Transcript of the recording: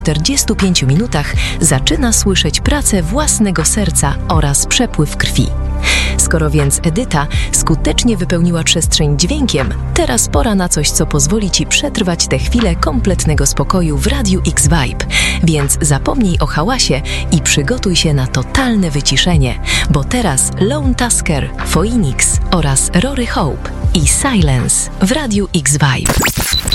45 minutach zaczyna słyszeć pracę własnego serca oraz przepływ krwi. Skoro więc Edyta skutecznie wypełniła przestrzeń dźwiękiem, teraz pora na coś, co pozwoli Ci przetrwać tę chwilę kompletnego spokoju w Radiu X-Vibe. Więc zapomnij o hałasie i przygotuj się na totalne wyciszenie, bo teraz Lone Tusker, Phoenix oraz Rory Hope i Silence w Radiu X-Vibe.